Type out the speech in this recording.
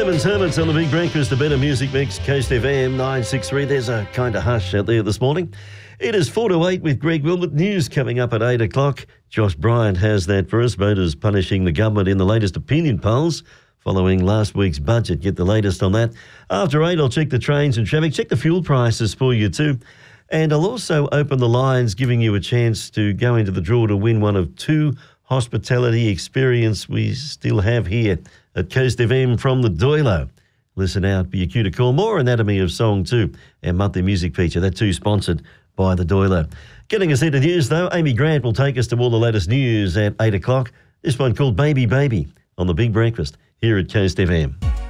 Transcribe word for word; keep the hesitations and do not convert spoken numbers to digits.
Herman's Hermits on the Big Breakfast, a better music mix, Coast F M nine six three. There's a kind of hush out there this morning. It is four to eight with Greg Wilmot. News coming up at eight o'clock. Josh Bryant has that for us. Voters punishing the government in the latest opinion polls following last week's budget. Get the latest on that. After eight, I'll check the trains and traffic, check the fuel prices for you too. And I'll also open the lines, giving you a chance to go into the draw to win one of two hospitality experience we still have here at Coast F M from the Doilo. Listen out, be a cue to call. More Anatomy of Song too, our monthly music feature. That too sponsored by the Doilo. Getting us into news though, Amy Grant will take us to all the latest news at eight o'clock. This one called Baby Baby on the Big Breakfast here at Coast F M.